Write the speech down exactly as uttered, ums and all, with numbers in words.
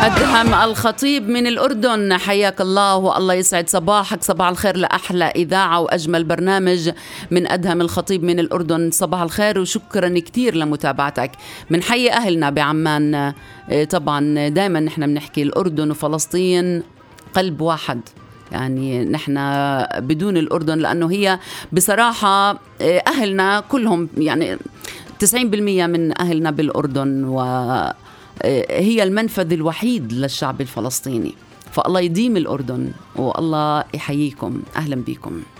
أدهم الخطيب من الأردن، حياك الله والله يسعد صباحك. صباح الخير لأحلى إذاعة وأجمل برنامج من أدهم الخطيب من الأردن. صباح الخير وشكرا كتير لمتابعتك. من حي أهلنا بعمان. طبعا دايما نحن بنحكي الأردن وفلسطين قلب واحد، يعني نحن بدون الأردن، لأنه هي بصراحة أهلنا كلهم، يعني تسعين بالمئة من أهلنا بالأردن، وهي المنفذ الوحيد للشعب الفلسطيني. فالله يديم الأردن والله يحييكم. أهلا بكم.